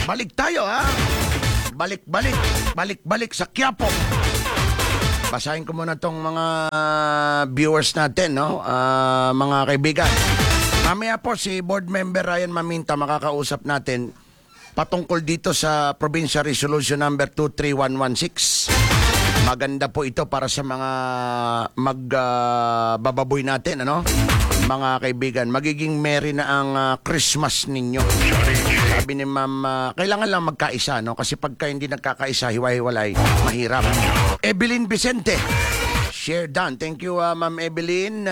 balik tayo ha. Balik sa Quiapo. Basahin ko muna tong mga viewers natin, no? Mga kaibigan. Mamaya po si board member Ryan Maminta makakausap natin patungkol dito sa Provincial Resolution number 23116. Maganda po ito para sa mga magbababoy natin, ano? Mga kaibigan, magiging merry na ang Christmas ninyo. Sabi ni ma'am, kailangan lang magkaisa, no? Kasi pagka hindi nagkakaisa, hiwa-hiwalay, mahirap. Evelyn Vicente, share done. Thank you, ma'am Evelyn.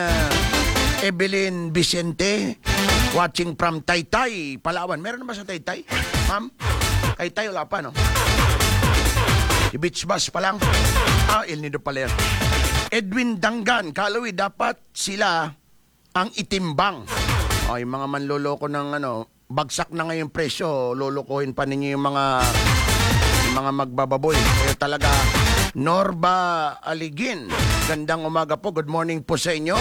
Evelyn Vicente, watching from Taytay, Palawan. Meron naman sa Taytay? Ma'am? Taytay, wala pa, no? Si Beach Bus pa lang. El Nido pala yan. Edwin Dangan, Kalawi, dapat sila ang itimbang. Yung mga manloloko ng bagsak na ngayon presyo, lolokohin pa ninyo yung mga magbababoy. Kaya talaga, Norba Aligin, gandang umaga po. Good morning po sa inyo.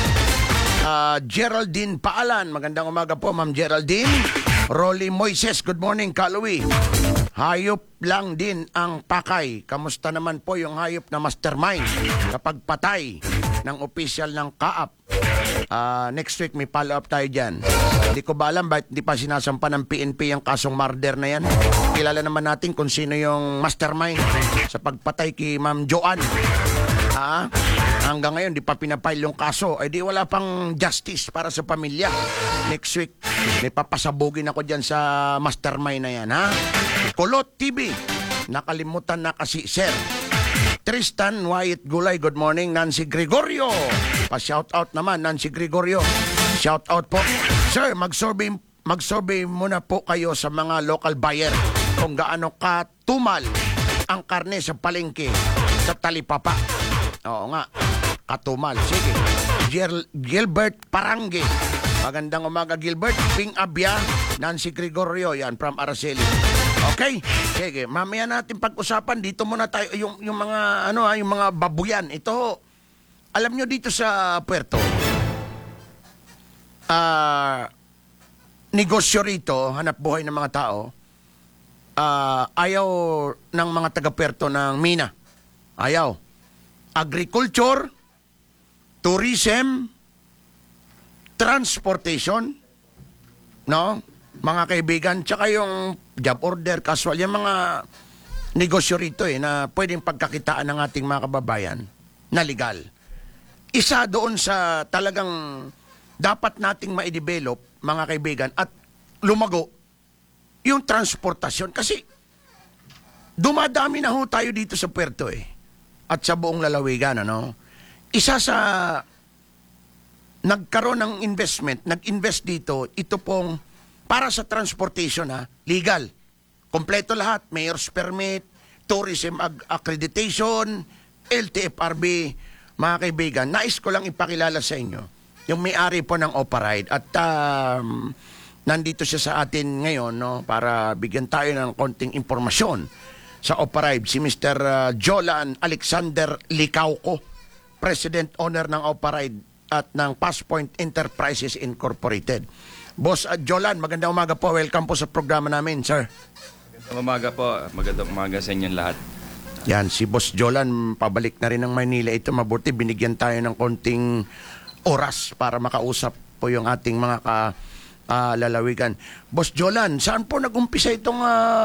Geraldine Paalan, magandang umaga po, Ma'am Geraldine. Rolly Moises, good morning, Kalawi. Hayop lang din ang pakay. Kamusta naman po yung hayop na mastermind kapag patay ng opisyal ng kaap? Next week may follow-up tayo dyan. Hindi ko ba alam bakit hindi pa sinasampa ng PNP yung kasong murder na yan. Kilala naman natin kung sino yung mastermind sa pagpatay kay Ma'am Joanne. Hanggang ngayon di pa pinapile yung kaso. Di wala pang justice para sa pamilya. Next week may papasabugin ako dyan sa mastermind na yan, ha? Kulot TV, nakalimutan na kasi, sir. Tristan Wyatt Gulay, good morning. Nancy Gregorio, pa-shoutout naman, Nancy Gregorio. Shoutout po. Sir, mag-survey muna po kayo sa mga local buyer kung gaano katumal ang karne sa palengke sa Talipapa. Oo nga, katumal. Sige. Gilbert Parange. Magandang umaga, Gilbert. Ping Abia, Nancy Gregorio, yan, from Araceli. Okay? Sige, mamaya natin pag-usapan. Dito muna tayo, yung mga, yung mga babuyan. Ito, alam nyo dito sa Puerto, negosyo rito, hanap buhay ng mga tao, ayaw ng mga taga-Puerto ng mina. Ayaw. Agriculture, tourism, transportation, no? Mga kaibigan, tsaka yung job order, casual, yung mga negosyo rito na pwedeng pagkakitaan ng ating mga kababayan na legal. Isa doon sa talagang dapat nating ma-develop, mga kaibigan, at lumago, yung transportasyon. Kasi dumadami na ho tayo dito sa Puerto at sa buong lalawigan, Isa sa nagkaroon ng investment, nag-invest dito, ito pong para sa transportation, legal. Kompleto lahat, mayor's permit, tourism accreditation, LTFRB. Mga kaibigan, nais ko lang ipakilala sa inyo yung may-ari po ng Operide at nandito siya sa atin ngayon, para bigyan tayo ng konting impormasyon sa Operide. Si Mr. Jolan Alexander Licauco, President Owner ng Operide at ng Passpoint Enterprises Incorporated. Boss Jolan, magandang umaga po. Welcome po sa programa namin, sir. Magandang umaga po. Magandang umaga sa inyong lahat. Yan, si Boss Jolan, pabalik na rin ng Maynila. Ito, mabuti, binigyan tayo ng konting oras para makausap po yung ating mga lalawigan. Boss Jolan, saan po nag-umpisa itong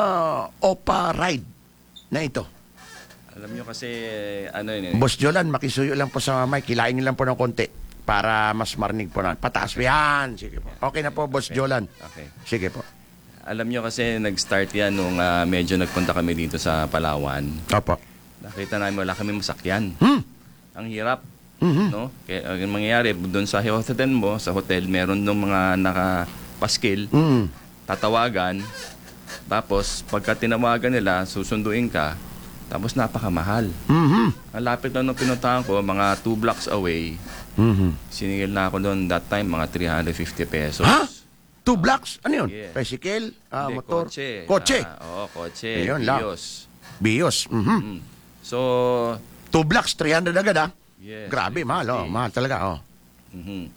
OPA ride na ito? Alam nyo kasi, Boss Jolan, makisuyo lang po sa mic. Kilain nyo lang po ng konti para mas marinig po na. Pataas po yan. Sige po. Okay na po, Boss Jolan. Okay. Sige po. Alam nyo kasi nag-start yan nung medyo nagpunta kami dito sa Palawan. Opo. Nakita namin wala kami masakyan. Ang hirap. Mm-hmm. No? Kaya ang mangyayari, doon sa hotel mo, sa hotel, meron nung mga nakapaskil, tatawagan, tapos pagka tinawagan nila, susunduin ka, tapos napakamahal. Ang lapit lang nung pinuntahan ko, mga 2 blocks away, siningil na ako doon that time, mga 350 pesos. Ha? 2 blocks? Ano yun? Yeah. Bicycle? Hindi, Motor? Kotse. Kotse? Oo, kotse. Ayun, Bios. Bios. So, 2 blocks, 300 agad, yes. Grabe, mahal, Mahal talaga,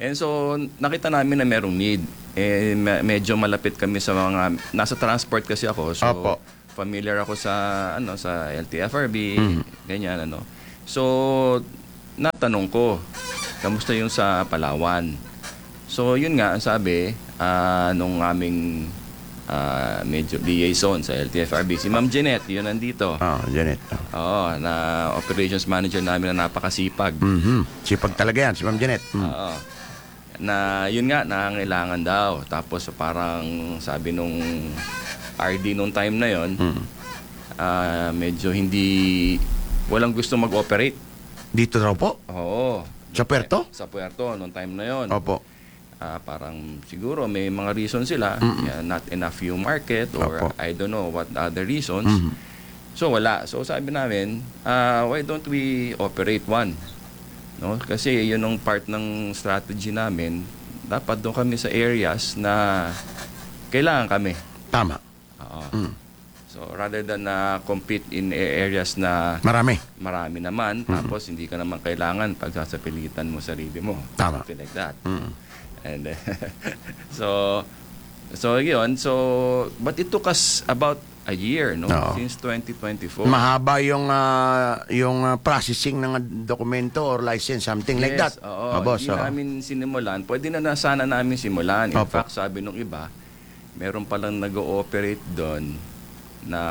And so, nakita namin na merong need. Medyo malapit kami sa mga... Nasa transport kasi ako. So, Opo. familiar ako sa sa LTFRB, ganyan, So, natanong ko, kamusta yung sa Palawan? So, yun nga, ang sabi, nung aming medyo liaison sa LTFRB, si Ma'am Jeanette, yun nandito. Janet. Oo, na operations manager namin na napakasipag. Sipag talaga yan, si Ma'am Janet. Oo. Na yun nga, nangangailangan daw. Tapos parang sabi nung RD nung time na yon, medyo walang gusto mag-operate. Dito raw po? Oo. Sa Puerto? Sa Puerto, nung time na yon. Opo. Parang siguro may mga reason sila. Not enough yung market or Opo. I don't know what other reasons. So wala. So sabi namin, why don't we operate one? No? Kasi yun ang part ng strategy namin. Dapat doon kami sa areas na kailangan kami. Tama. Oo. So rather than compete in areas na Marami. marami naman, tapos hindi ka naman kailangan pagsasapilitan mo sarili mo. Tama. Something like that. And so yun. So but it took us about a year, no? Oo. Since 2024. Mahaba yung processing ng dokumento or license, something like that. Oo. Boss, Hindi namin sinimulan. Pwede na sana namin simulan. In Opo. fact, sabi nung iba, meron palang nag-ooperate doon na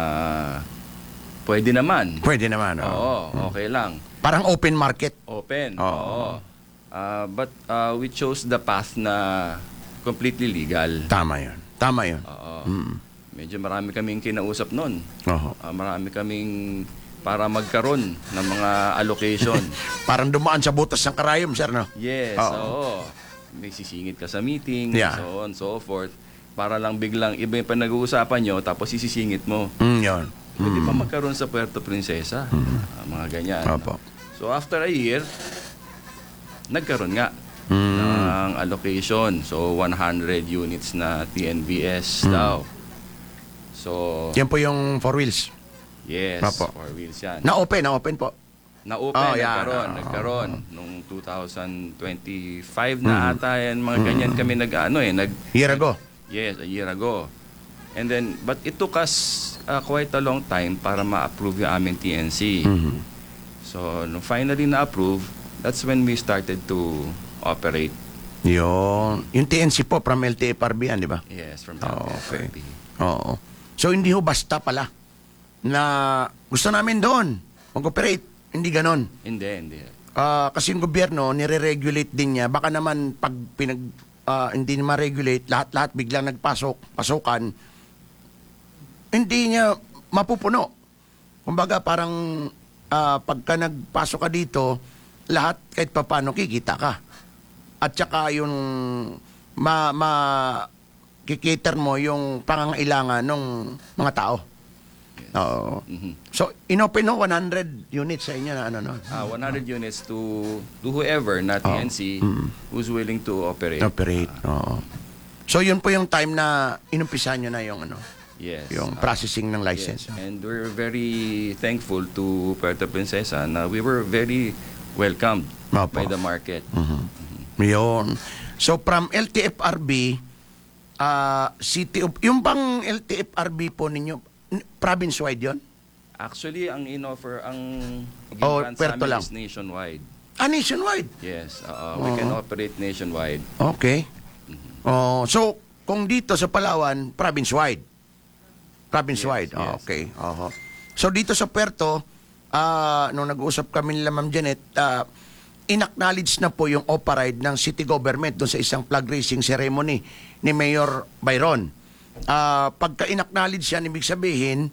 pwede naman. Pwede naman. Oo, okay lang. Parang open market. Open. Oo. Oo. But we chose the path na completely legal. Tama yun. Tama yun. Oo. Medyo marami kaming kinausap noon. Oho. Marami kaming para magkaroon ng mga allocation. Parang dumaan sa butas ng karayom, sir, no? Yes, Oo. oo. May sisingit ka sa meeting, Yeah. so on, so forth. Para lang biglang iba yung pinag-uusapan nyo, tapos isisingit mo. Yun. Pwede pa magkaroon sa Puerto Princesa. Mga ganyan. Opo. So after a year, nagkaroon nga ng allocation. So 100 units na TNVS daw. So, Yan po yung four wheels. yes, Opo. 4 wheels yan. Na-open po. Na-open, Oh, yeah. nagkaroon. Nung 2025 na ata yan, mga ganyan kami Year ago. Yes, a year ago. And then, but it took us quite a long time para ma-approve yung aming TNC. So, nung finally na-approve, that's when we started to operate. Yung TNC po from LTFRB yan, di ba? Yes, from Okay. LTFRB. Oo. So, hindi ho basta pala na gusto namin doon mag-operate. Hindi ganon. Hindi. Kasi yung gobyerno, nire-regulate din niya. Baka naman pag hindi ma-regulate, lahat-lahat biglang pasukan, hindi niya mapupuno. Kumbaga parang pagka nagpasok ka dito, lahat kahit papano kikita ka. At saka yung kikater mo yung pangangailangan ng mga tao. Oo. So, inopen ho 100 units sa inyo na 100 units to whoever na TNC who's willing to operate. operate. Oo. So, yun po yung time na inumpisahan nyo na yung Yes. yung processing ng license. Yes. And we're very thankful to Puerto Princesa na we were very welcomed Opo. by the market. Yun. So, from LTFRB, City of... Yung bang LTFRB po ninyo, province-wide yun? Actually, ang in-offer, ang Oh, grant Puerto sa amin lang. is nationwide. Nationwide. Yes. We can operate nationwide. Okay. So, kung dito sa Palawan, province-wide. Province-wide. Yes. Okay. Oho. So, dito sa Puerto, nung nag-uusap kami nila Ma'am Janet, in-acknowledge na po yung OPA ride ng city government doon sa isang flag raising ceremony ni Mayor Byron. Pagka in-acknowledge yan, ibig sabihin,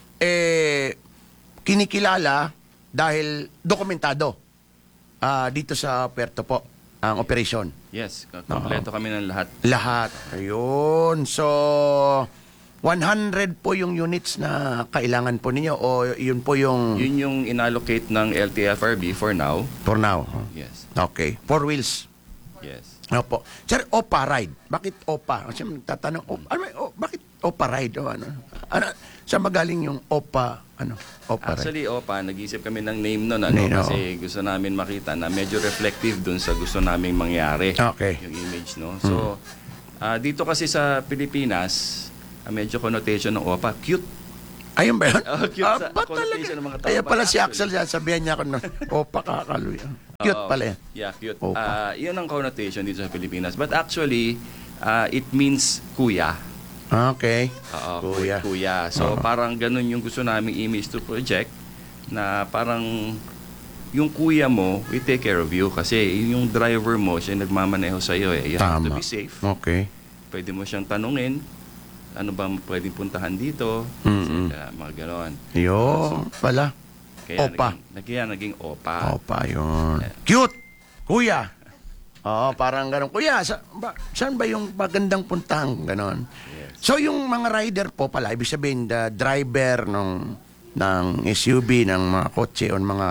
kinikilala dahil dokumentado dito sa Puerto po ang operation. Yes. Kompleto kami ng lahat. Lahat. Ayun. So, 100 po yung units na kailangan po ninyo o yun po yung Yun yung inallocate ng LTFRB for now. for now? Yes. Okay. Four wheels. Yes. Opo. Sir, OPA ride. Bakit OPA? Kasi tatanong, bakit Opa ride o ano? Saan magaling yung Opa, Opa ride? Actually, OPA, nag-isip kami ng name nun, Name, kasi gusto namin makita na medyo reflective dun sa gusto naming mangyari. Okay. Yung image, no? So, dito kasi sa Pilipinas, medyo connotation ng OPA, cute. Ayun ba yun? Cute sa ba connotation ng mga tao. Kaya pala But si Axel, sabihan niya ako ng Opa kakaloy. Cute Oo. pala yan. Yeah, cute. Opa. Yun ang connotation dito sa Pilipinas. But actually, it means kuya. Okay. Oo, Kuya. kuya. So, parang ganun yung gusto naming image to project na parang yung kuya mo, we take care of you kasi yung driver mo, siya nagmamaneho sa iyo eh. You have to Tama. be safe. Okay. Pwede mo siyang tanungin, ano ba pwedeng puntahan dito? Mga ganon. Yun pala. Opa. Naging opa. Opa yun. Cute! Kuya! Oo, parang gano'n. Kuya, saan ba yung magandang puntahan? Gano'n. Yes. So, yung mga rider po pala, ibig sabihin, the driver ng SUV, ng mga kotse, o mga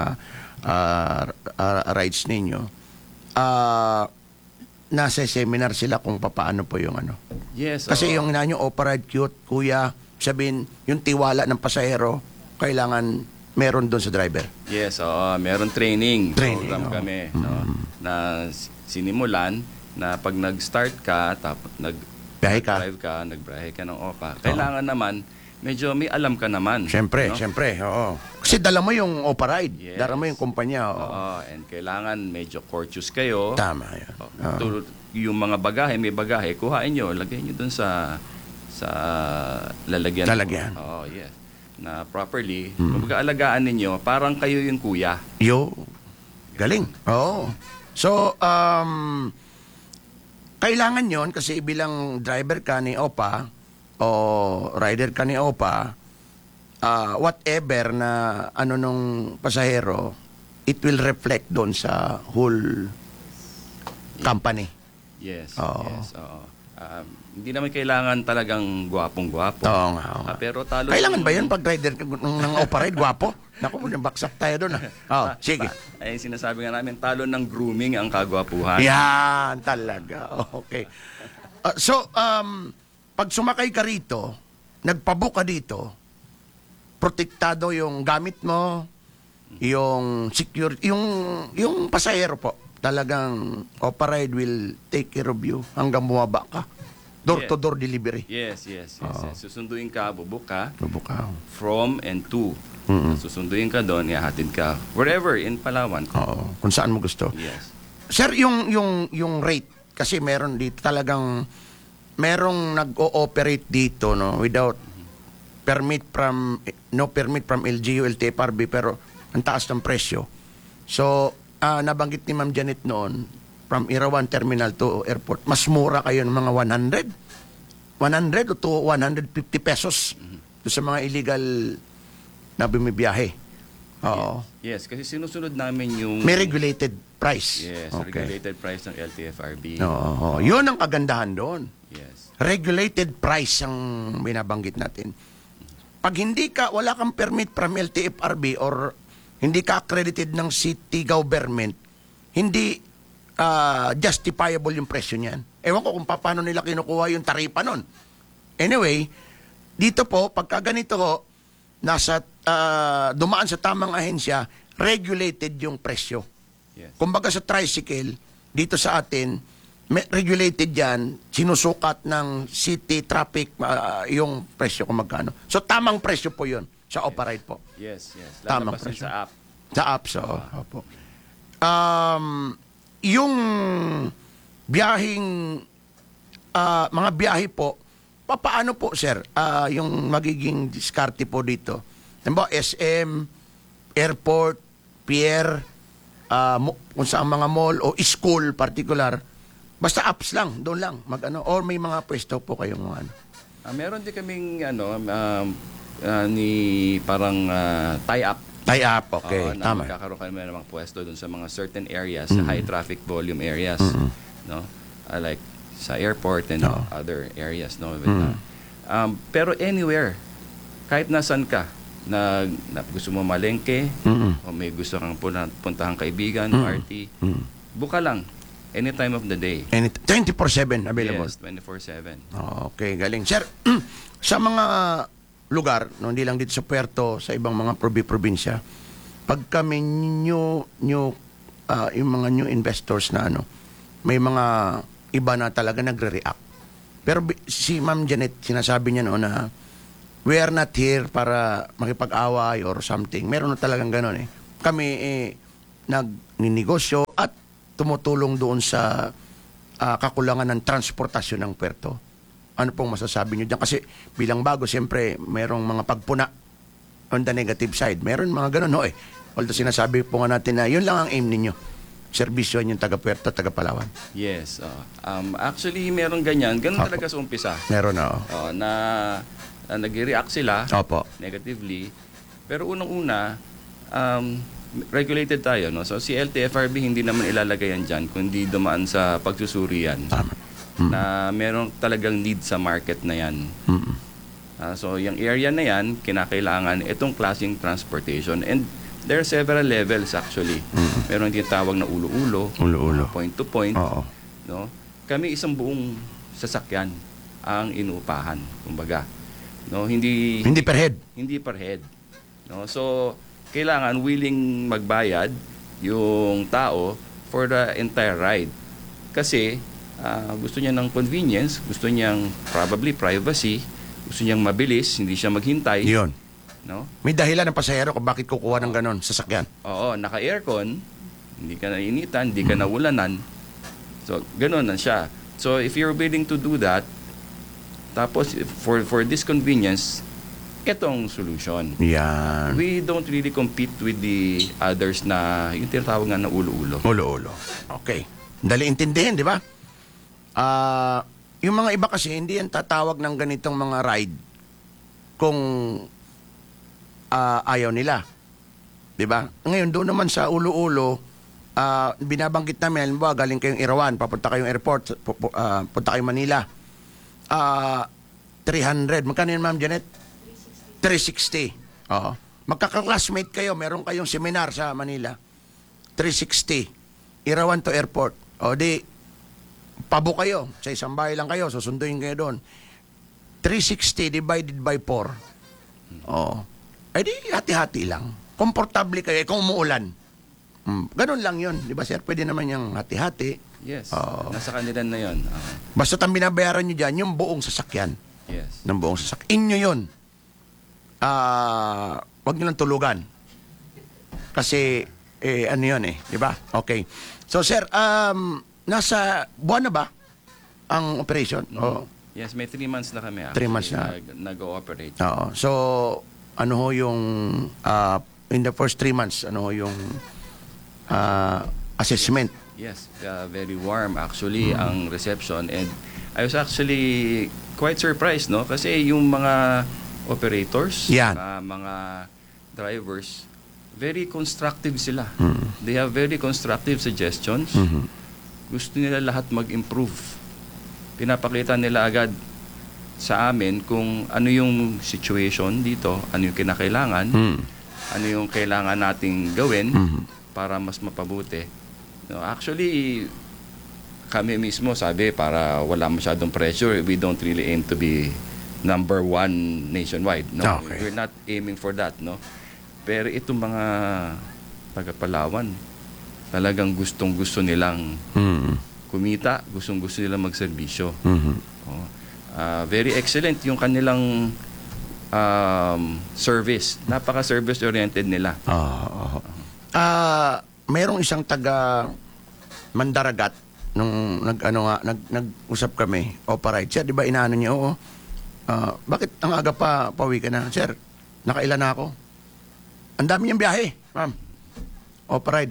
rides ninyo, nasa seminar sila kung paano po yung ano. Yes. Kasi oo. yung inanyo, Opera Ride Cute, kuya, sabihin, yung tiwala ng pasahero, kailangan meron doon sa driver. Yes, oo. Meron training program oo. kami. No? Na sinimulan na pag nag-start ka, tapos Biyahe ka. drive ka, nagbrahe ka ng OPA, kailangan naman, medyo may alam ka naman. Siyempre, no? siyempre, oo. Kasi dala mo yung Opera Ride, Yes. dala mo yung kumpanya, oo. Oo, and kailangan medyo courteous kayo. Tama yan. Yung mga bagahe, may bagahe, kuhain nyo, lagay nyo dun sa lalagyan. Lalagyan. Oo, yes. Na properly, mag-aalagaan ninyo, parang kayo yung kuya. Yo, galing. Oo. So, kailangan yon kasi bilang driver ka ni Opa o rider ka ni Opa, whatever na ano nung pasahero, it will reflect doon sa whole company. Yes, Oo. yes, oo. Hindi naman kailangan talagang gwapong-gwapo. Oo nga. Oo nga. Pero talo Kailangan ba yun pag rider ka ng Opa ride, gwapo? Naku, baksak tayo doon. Sige. Ay, sinasabi nga namin, talo ng grooming ang kagwapuhan. Yan, talaga. Okay. Pag sumakay ka rito, nagpabook ka dito, protektado yung gamit mo, yung security, yung pasahero po. Talagang Opa Ride will take care of you hanggang bumaba ka. Door-to-door delivery. Yes. Susunduin ka, bubuk ka, Bubuk ka. from and to. Susunduin ka doon, ihahatid ka. Wherever, in Palawan. Oo, kung saan mo gusto. Yes. Sir, yung rate, kasi meron dito talagang, merong nag-ooperate dito, no, without no permit from LGU, LTFRB, pero ang taas ng presyo. So, nabanggit ni Ma'am Janet noon, from Irawan Terminal to airport, mas mura kayo ng mga 100 to 150 pesos to sa mga illegal na bumibiyahe. Oo. Yes, kasi sinusunod namin yung... May regulated price. Yes, Okay. regulated price ng LTFRB. Oo. Yun ang kagandahan doon. Yes. Regulated price ang binabanggit natin. Pag wala kang permit from LTFRB or hindi ka accredited ng city government, hindi justifiable yung presyo niyan. Ewan ko kung paano nila kinukuha yung taripa nun. Anyway, dito po, pagka ganito ho, dumaan sa tamang ahensya, regulated yung presyo. Yes. Kumbaga sa tricycle, dito sa atin, regulated yan, sinusukat ng city traffic yung presyo kung magkano. So tamang presyo po yun sa Opa Ride po. Yes. Tamang Lalabas yun presyo. sa app. Sa app, so. Opo. Yung biyahing, mga biyahe po, paano po, sir, yung magiging diskarte po dito? Halimbawa, SM, airport, pier, kung saan mga mall o school particular, basta apps lang, doon lang, or may mga pwesto po kayong mga ano. Meron din kaming parang tie-up. Tie-up, okay, Na tama. magkakaroon kami ng mga pwesto doon sa mga certain areas, sa high traffic volume areas, no? Like sa airport and other areas, no? Pero anywhere, kahit nasan ka, na gusto mo malengke, o may gusto kang puntahang kaibigan, party, buka lang. any time of the day. And 24/7 available. Yes, 24/7. Okay, galing. Sir, sa mga lugar, no, hindi lang dito sa Puerto, sa ibang mga probinsya, pag kami yung mga new investors na may mga iba na talaga nagre-react. Pero si Ma'am Janet, sinasabi niya noon na we are not here para makipag-away or something. Meron na talagang gano'n eh. Kami nagninegosyo at tumutulong doon sa kakulangan ng transportasyon ng puerto. Ano pong masasabi nyo dyan? Kasi bilang bago, siyempre, mayroong mga pagpuna on the negative side. Meron mga ganun, no eh. Although sinasabi po nga natin na yun lang ang aim ninyo. Servisyon yung taga-Puerto, taga-Palawan. Yes. Actually, meron ganyan. Ganun talaga sa umpisa. Meron na, Na nag-react sila Opo. negatively. Pero unang-una, regulated tayo. No? So si LTFRB hindi naman ilalagay yan dyan, kundi dumaan sa pagsusuri yan. Tama. Na meron talagang need sa market na yan. So yung area na yan, kinakailangan itong klaseng transportation. And there are several levels actually. Meron tinatawag na ulo-ulo, Ulo-ulo. point to point. Oo. No? Kami isang buong sasakyan ang inuupahan, kumbaga. No, hindi Per head. hindi per head. No? So kailangan willing magbayad yung tao for the entire ride. Kasi gusto niya ng convenience, gusto niyang probably privacy, gusto niyang mabilis, hindi siya maghintay. Yun. No? May dahilan ng pasahero kung bakit kukuha ng ganon sasakyan. Oo, naka-aircon, hindi ka nainitan, hindi ka naulanan. So, gano'n na siya. So, if you're willing to do that, tapos for this convenience, itong solution. Yan. We don't really compete with the others na yung tinatawag nga na ulo-ulo. Ulo-ulo. Okay. Dali intindihin, di ba? Yung mga iba kasi, hindi yan tatawag ng ganitong mga ride kung ayaw nila. Di ba? Ngayon, doon naman sa ulo-ulo, binabanggit namin, halimbawa, galing kayong Irawan, papunta kayong airport, punta kayong Manila. 300. Magkano yun, Ma'am Janet? 360. Oo. Magkaka-classmate kayo, meron kayong seminar sa Manila. 360. Irawan to airport. O di, pabo kayo. Sa isang bahay lang kayo, susunduin kayo doon. 360 divided by 4. Oo. Eh di, hati-hati lang. Komportable kayo, kung umuulan. Ganun lang yun. Di ba, sir? Pwede naman yung hati-hati. Yes, Oo. nasa kanila na yun. Basta ang binabayaran nyo dyan, yung buong sasakyan. Yes. Ng buong sasakyan. Inyo yun. Wag nyo lang tulugan. Kasi, ano yun eh. Di ba? Okay. So, sir, nasa buwan na ba ang operation? O, Yes, may 3 months na kami. 3 months na. Nag-ooperate. oo. So, ano ho yung, in the first 3 months, ano ho yung assessment? Yes, very warm actually ang reception, and I was actually quite surprised, no? Kasi yung mga operators, Yan. mga drivers, very constructive sila. They have very constructive suggestions. Gusto nila lahat mag-improve. Pinapakita nila agad sa amin kung ano yung situation dito, ano yung kinakailangan, ano yung kailangan nating gawin para mas mapabuti. No, actually, kami mismo sabi para wala masyadong pressure, we don't really aim to be number 1 nationwide. No, Okay. we're not aiming for that, no. Pero itong mga taga-Palawan, talagang gustong-gusto nilang kumita, gustong-gusto nilang magserbisyo. Oh. Very excellent yung kanilang service. Napaka-service oriented nila. Mayroong isang taga Mandaragat nung nag-usap kami, operate. Sir, di ba inaano niya? Oo. Bakit ang aga pa pauwi ka na? Sir, nakailan na ako? Ang dami niyang biyahe, ma'am. Operate,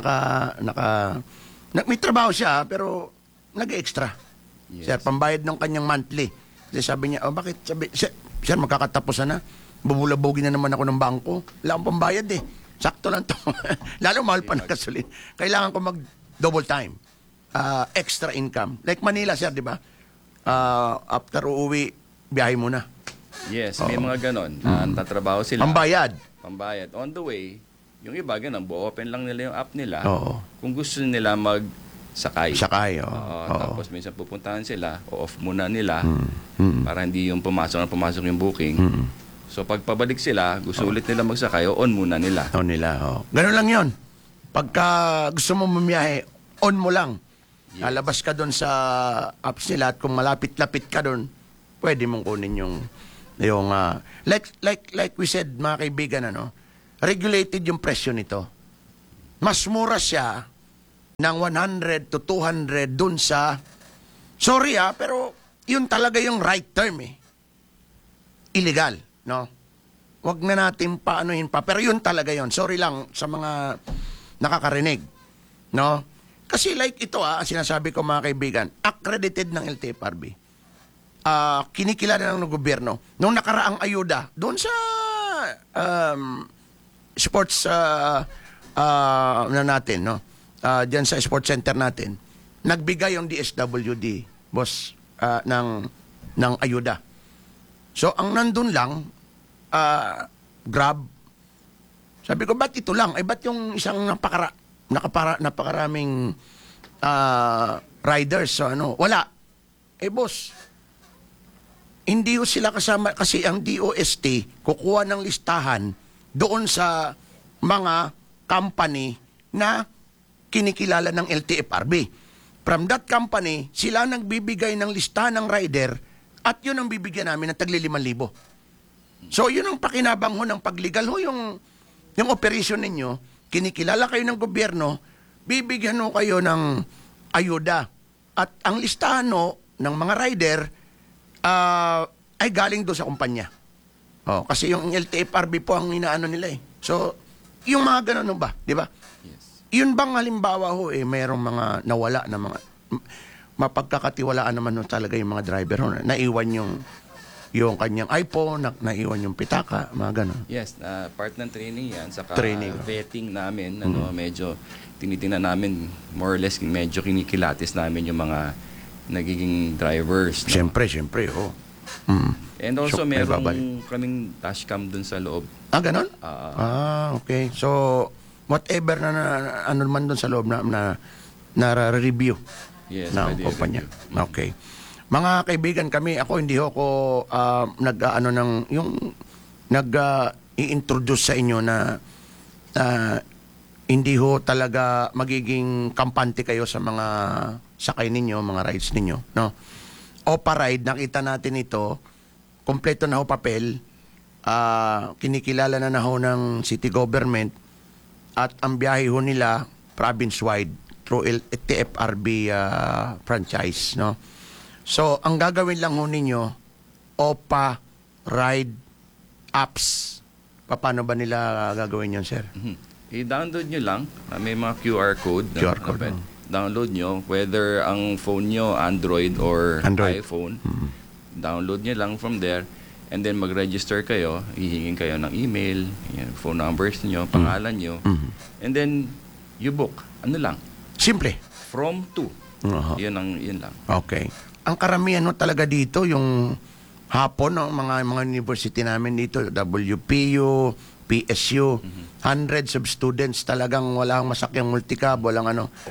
may trabaho siya, pero nag-extra. Yes. Sir, pambayad ng kanyang monthly. Kasi sabi niya, bakit? Sir, magkakatapusan na. Bubulabugin na naman ako ng bangko. Wala akong pambayad eh. Sakto lang to. Lalo mahal pa ng gasolina. Kailangan ko mag-double time. Extra income. Like Manila, sir, di ba? After uuwi, biyahe muna. Yes, may mga ganon. Tatrabaho sila. Pambayad. Pambayad. On the way, yung iba, ganun, open lang nila yung app nila. Oo. Kung gusto nila sakay. Sakay, oo. Oo, Oo. tapos minsan pupuntahan sila, o-off muna nila Mm. para hindi yung pumasok yung booking. So pag pabalik sila, gusto ulit nila magsakay, o on muna nila. On nila, oh. Ganun lang yon. Pagka gusto mo bumiyahe, on mo lang. Yes. Lalabas ka doon sa apps nila at kung malapit-lapit ka doon, pwede mong kunin yung like we said, mga kaibigan, regulated yung presyo nito. Mas mura siya ng 100 to 200 doon sa, sorry pero yun talaga yung right term illegal, no? Wag na natin paanohin pa, pero yun talaga yun. Sorry lang sa mga nakakarinig, no? Kasi like ito sinasabi ko mga kaibigan, accredited ng LTFRB. Kinikilala ng gobyerno. Nung nakaraang ayuda, doon sa sports natin, no? Diyan sa sports center natin, nagbigay yung DSWD, boss, ng ayuda. So, ang nandun lang, Grab. Sabi ko, ba't ito lang? Ba't yung isang napakaraming riders? So, wala. Boss, hindi ko sila kasama kasi ang DOST kukuha ng listahan doon sa mga company na kinikilala ng LTFRB. From that company, sila nagbibigay ng listahan ng rider at yun ang bibigyan namin ng tagli 5,000. So yun ang pakinabang ho ng pagligal ho yung operation ninyo, kinikilala kayo ng gobyerno, bibigyan ho kayo ng ayuda. At ang listahan ho ng mga rider ay galing doon sa kumpanya. Kasi yung LTFRB po ang inaano nila So, yung mga ganun ba, di ba? Yes. Yun bang halimbawa ho mayroong mga nawala na mga mapagkakatiwalaan naman talaga yung mga driver ho, naiwan yung kanyang iPhone, naiwan yung pitaka, mga ganun. Yes, part ng training yan. Saka Training. vetting namin, medyo tinitingnan namin, more or less, medyo kinikilatis namin yung mga nagiging drivers. No? Siyempre, And also, So, may meron babalik. kaming dashcam dun sa loob. Ganun? Okay. So, whatever na ano man doon sa loob na review Yes, ng pwede kumpanya. review. Okay. Mga kaibigan kami, ako hindi ako i-introduce sa inyo na hindi ho talaga magiging kampante kayo sa mga sakay ninyo, mga rides ninyo, no? OPA ride, nakita natin ito, kompleto na ho papel, kinikilala na ho ng city government at ang biyahe ho nila province-wide through TFRB franchise, no? So, ang gagawin lang ho ninyo, OPA ride apps. Paano ba nila gagawin yun, sir? I-download nyo lang. May mga QR code. QR code, Download nyo. Whether ang phone nyo, Android or Android. iPhone. Download nyo lang from there. And then mag-register kayo. Hihingin kayo ng email, phone numbers nyo, pangalan nyo. And then, you book. Ano lang? Simple. From to. Yun lang. Okay. Ang karamihan no, talaga dito, yung hapon, no, mga university namin dito, WPU, PSU, hundreds of students talagang walang masakyang multicab, walang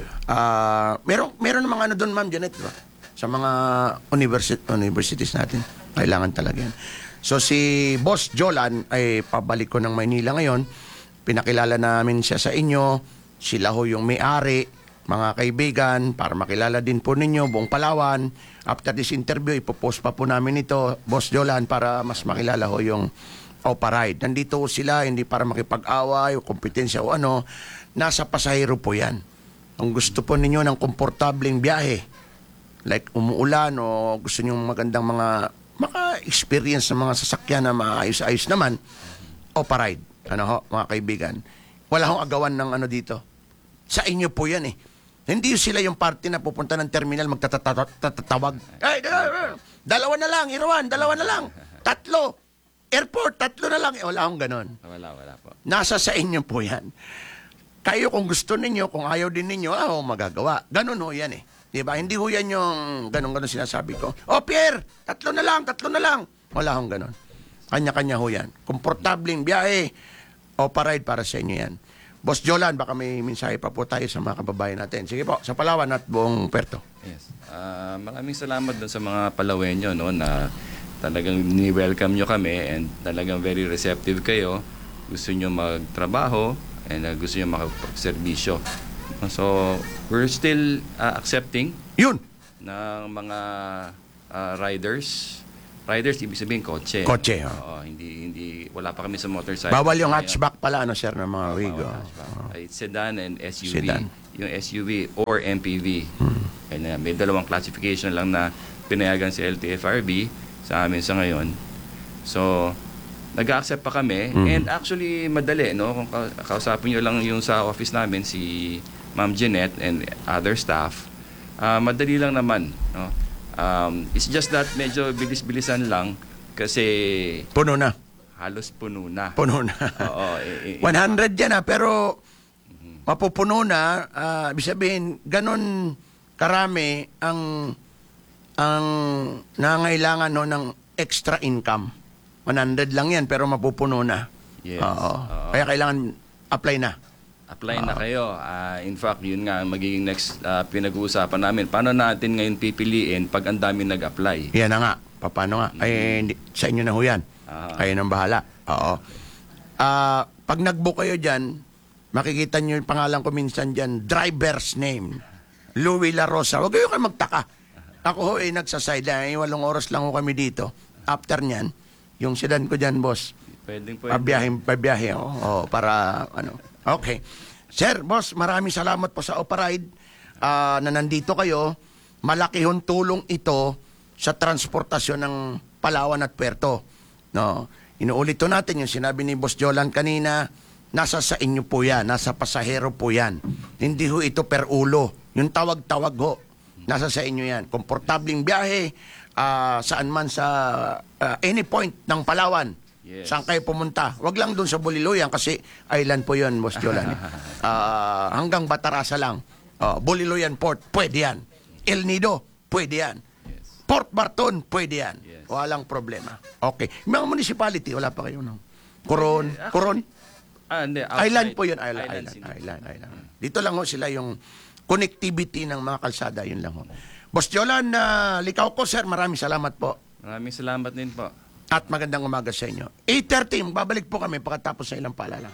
meron mga doon, Ma'am Janet, diba? Sa mga universities natin. Kailangan talaga yan. So si Boss Jolan ay pabalik ko ng Maynila ngayon. Pinakilala namin siya sa inyo. Sila ho yung may-ari, mga kaibigan, para makilala din po ninyo buong Palawan. After this interview, ipopost pa po namin ito, Boss Jolan, para mas makilala ho yung OPA ride. Nandito sila, hindi para makipag-away o kompetensya o nasa pasahero po yan. Kung gusto po ninyo ng komportableng biyahe, like umuulan o gusto nyo magandang mga maka-experience ng mga sasakyan na maayos-ayos naman, OPA ride. Mga kaibigan. Wala hong agawan ng dito. Sa inyo po yan Hindi sila yung party na pupunta ng terminal magtatatawag. Ay, dalawa na lang, Irawan, dalawa na lang. 3. Airport, 3 na lang. Wala akong ganon. Wala po. Nasa sa inyo po yan. Kayo kung gusto ninyo, kung ayaw din ninyo, magagawa. Ganon ho yan Diba? Hindi ho yan yung ganon sinasabi ko. Pierre, 3 na lang. Wala akong ganon. Kanya-kanya ho yan. Komportableng biyahe, OPA ride para sa inyo yan. Boss Jolan, baka may mensahe pa po tayo sa mga kababayan natin. Sige po, sa Palawan at buong Puerto. Yes. Maraming salamat doon sa mga Palawenyo, no, na talagang ni-welcome nyo kami and talagang very receptive kayo. Gusto nyo magtrabaho and gusto nyo makapagserbisyo. So, we're still accepting Yun! ng mga riders. Riders, ibig sabihin kotse. Kotse, Oo, hindi, wala pa kami sa motorcycle. Bawal yung Ngayon, hatchback pala, ano, sir, ng mga Wigo. bawal hatchback. It's sedan and SUV. Sedan. Yung SUV or MPV. And may dalawang classification lang na pinayagan si LTFRB sa amin sa ngayon. So, nag-accept pa kami. And actually, madali, no? Kung kausapin nyo lang yung sa office namin, si Ma'am Jeanette and other staff, madali lang naman, no? It's just that medyo bilis-bilisan lang kasi Puno na. halos puno na. Puno na. Oo. 100 yan pero mapupuno na, ibig sabihin, ganon karami ang nangailangan, no, ng extra income. 100 lang yan, pero mapupuno na. Yes. Oo. Oo. Kaya kailangan apply na. Apply na kayo. In fact, yun nga magiging next pinag-uusapan namin. Paano natin ngayon pipiliin pag ang dami nag-apply? Yan na nga. Paano nga? Ay, sa inyo na ho yan. Kayo nang bahala. Oo. Pag nag-book kayo dyan, makikita nyo yung pangalan ko minsan dyan, driver's name. Louie La Rosa. Huwag kayo magtaka. Ako ho nagsaside. 8 oras lang ho kami dito. After nyan, yung sedan ko dyan, boss. Pwedeng. Pabiyahe. Oo, para ano. Okay. Sir, boss, maraming salamat po sa Operide na nandito kayo. Malaki hong tulong ito sa transportasyon ng Palawan at Puerto. No. Inuulit to natin yung sinabi ni Boss Jolan kanina, nasa sa inyo po yan, nasa pasahero po yan. Hindi ho ito per ulo. Yung tawag-tawag ho, nasa sa inyo yan. Komportabling biyahe, saan man sa any point ng Palawan. Yes. Saan kayo pumunta? Wag lang doon sa Buliloyan kasi island po yun, Boss Jolan. Hanggang Batarasa lang. Buliloyan Port, pwede yan. El Nido, pwede yan. Yes. Port Barton, pwede yan. Yes. Walang problema. Okay. Mga municipality, wala pa kayo, no? Coron. Hindi. Island po yun. Island. Island. Dito lang ho sila yung connectivity ng mga kalsada. Yun lang ho. Boss Jolan, likaw ko, sir. Maraming salamat po. Maraming salamat din po. At magandang umaga sa inyo. 8:30, babalik po kami pagkatapos sa ilang paalala.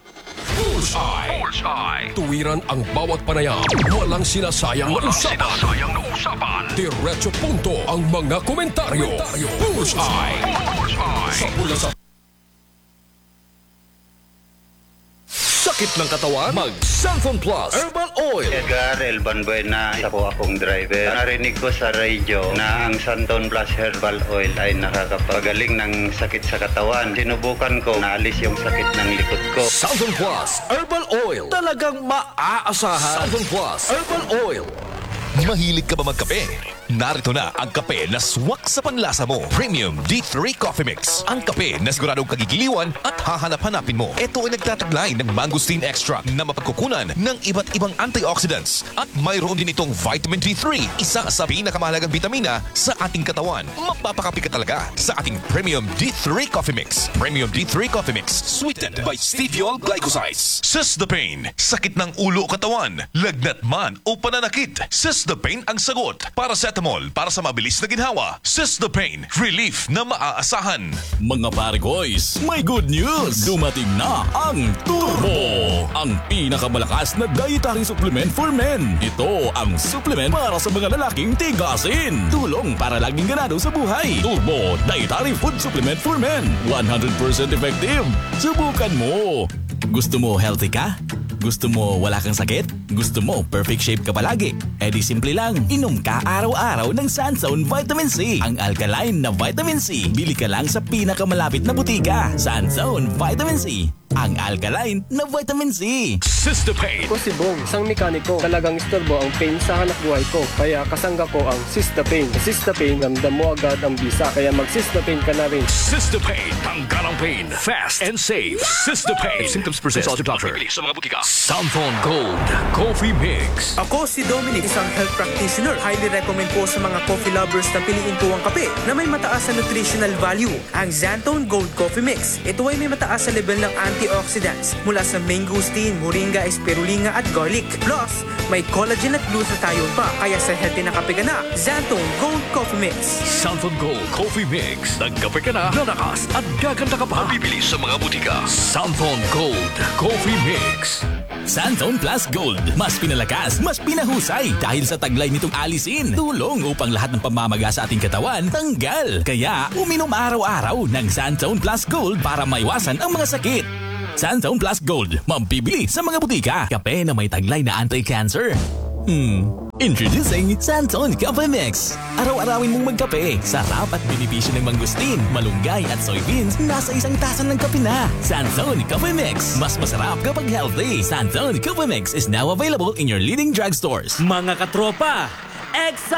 Bullseye. Tuwiran ang bawat panayam. Walang sinasayang na usapan. Diretso punto ang mga komentaryo. Bullseye. Sa pula sa sakit ng katawan, mag Santon Plus Herbal Oil. Edgar Elban Buena, isa po akong driver. Narinig ko sa radio na ang Santon Plus Herbal Oil ay nakakapagaling ng sakit sa katawan. Sinubukan ko, naalis yung sakit ng likod ko. Santon Plus Herbal Oil. Talagang maaasahan. Santon Plus Herbal Oil. Mahilig ka ba magkape? Narito na ang kape na swak sa panlasa mo. Premium D3 Coffee Mix. Ang kape na siguradong kagigiliwan at hahanap-hanapin mo. Ito ay nagtataglay ng mangosteen extract na mapagkukunan ng iba't ibang antioxidants. At mayroon din itong vitamin D3, isa sa pinakamahalagang vitamina sa ating katawan. Mapapakapi ka talaga sa ating Premium D3 Coffee Mix. Premium D3 Coffee Mix. Sweetened by stevia glycosides. Pain. Sakit ng ulo o katawan, lagnat man o pananakit. Pain ang sagot. Paracetamol para sa mabilis na ginhawa. Pain. Relief na maaasahan. Mga pare-boys, may good news! Dumating na ang Turbo! Ang pinakamalakas na dietary supplement for men. Ito ang supplement para sa mga lalaking tigasin. Tulong para laging ganado sa buhay. Turbo Dietary Food Supplement for Men. 100% effective. Subukan mo! Gusto mo healthy ka? Gusto mo wala kang sakit? Gusto mo perfect shape ka palagi? Eh di simple lang. Inom ka araw-araw ng Sunzone Vitamin C. Ang alkaline na Vitamin C. Bili ka lang sa pinakamalapit na butika. Sunzone Vitamin C. Ang alkaline na Vitamin C. Pain. Ako si Bong, isang mekaniko. Talagang istorbo ang pain sa hanap buhay ko. Kaya kasangga ko ang Pain. Sa Pain, ramdam mo agad ang bisa. Kaya mag Pain ka na rin. Pain. Tanggal ang pain. Fast and safe. Pain. Symptoms persist. Consult your doctor. Sa mga butika. Santon Gold Coffee Mix. Ako si Dominic, isang health practitioner. Highly recommend po sa mga coffee lovers na piliin po ang kape na may mataas na nutritional value, ang Xantone Gold Coffee Mix. Ito ay may mataas sa level ng antioxidants mula sa mangosteen, moringa, spirulina at garlic. Plus, may collagen at glutathione pa. Kaya sa healthy na kape ka na, Xantone Gold Coffee Mix. Santon Gold Coffee Mix. Nagkape ka na, lalakas at gaganda ka pa. Mabibili sa mga butika. Santon Gold Coffee Mix. Santon Plus Gold. Mas pinalakas, mas pinahusay dahil sa taglay nitong alisin. Tulong upang lahat ng pamamaga sa ating katawan tanggal. Kaya uminom araw-araw ng Santon Plus Gold para maiwasan ang mga sakit. Santon Plus Gold. Mabibili sa mga butika. Kape na may taglay na anti-cancer. Introducing Santon Coffee Mix. Araw-arawin mong magkape. Sarap at benepisyo ng mangustin, malunggay at soybeans nasa isang tasa ng kape na. Santon Coffee Mix. Mas masarap kapag healthy. Santon Coffee Mix is now available in your leading drugstores. Mga katropa,